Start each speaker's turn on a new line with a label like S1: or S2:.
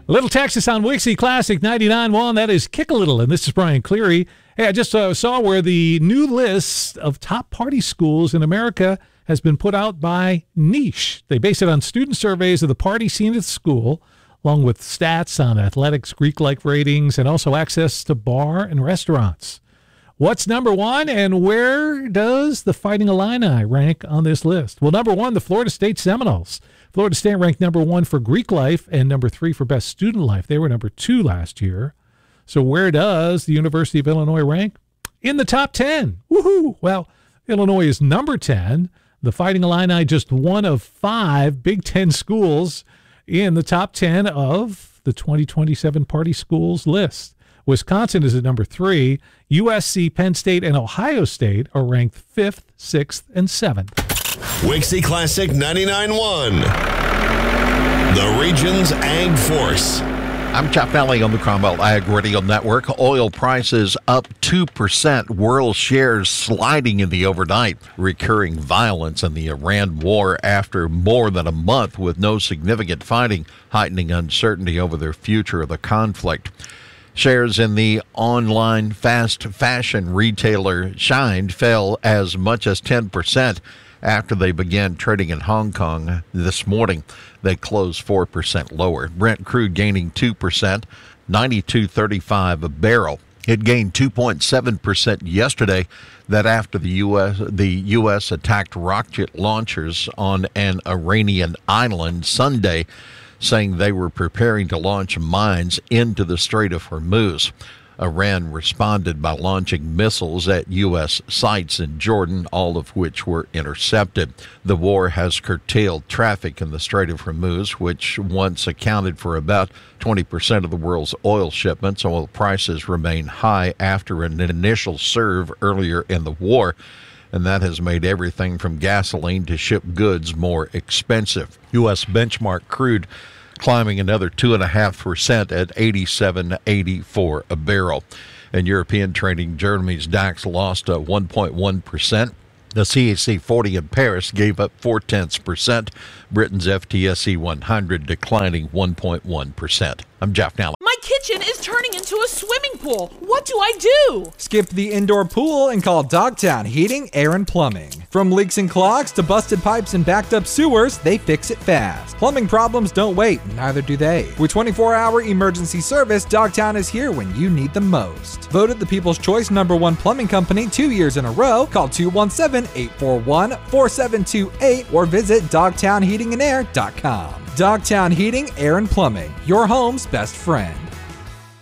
S1: Little Texas on Wixie Classic 99.1. That is Kick a Little, and this is Brian Cleary. Hey, I just saw where the new list of top party schools in America has been put out by Niche. They base it on student surveys of the party scene at the school, along with stats on athletics, Greek-like ratings, and also access to bar and restaurants. What's number one, and where does the Fighting Illini rank on this list? Well, number one, the Florida State Seminoles. Florida State ranked number one for Greek life and number three for best student life. They were number two last year. So where does the University of Illinois rank? In the top 10. Woohoo! Well, Illinois is number 10. The Fighting Illini just one of 5 Big Ten schools in the top 10 of the 2027 Party Schools list. Wisconsin is at number 3. USC, Penn State, and Ohio State are ranked 5th, 6th, and 7th.
S2: Wixie Classic 99.1, the region's Ag Force.
S3: I'm Jeff Nally on the Cromwell Ag Radio Network. Oil prices up 2%. World shares sliding in the overnight. Recurring violence in the Iran war after more than a month with no significant fighting, heightening uncertainty over the future of the conflict. Shares in the online fast fashion retailer Shine fell as much as 10%. After they began trading in Hong Kong this morning, they closed 4% lower. Brent crude gaining 2%, $92.35 a barrel. It gained 2.7% yesterday. That after the U.S. attacked rocket launchers on an Iranian island Sunday, saying they were preparing to launch mines into the Strait of Hormuz. Iran responded by launching missiles at U.S. sites in Jordan, all of which were intercepted. The war has curtailed traffic in the Strait of Hormuz, which once accounted for about 20% of the world's oil shipments. Oil prices remain high after an initial surge earlier in the war, and that has made everything from gasoline to shipped goods more expensive. U.S. benchmark crude climbing another 2.5% at $87.84 a barrel. In European trading, Germany's DAX lost 1.1%. The CAC 40 in Paris gave up 0.4%. Britain's FTSE 100 declining 1.1%. I'm Jeff Nally.
S4: My kitchen is turning into a swimming pool. What do I do?
S5: Skip the indoor pool and call Dogtown Heating, Air, and Plumbing. From leaks and clogs to busted pipes and backed up sewers, they fix it fast. Plumbing problems don't wait, neither do they. With 24-hour emergency service, Dogtown is here when you need them most. Voted the People's Choice #1 plumbing company 2 years in a row, call 217-841-4728 or visit dogtownheatingandair.com. Dogtown Heating, Air, and Plumbing, your home's best friend.